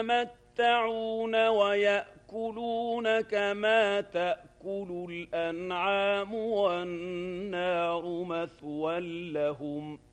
يتمتعون ويأكلون كما تأكل الأنعام والنار مثوى لهم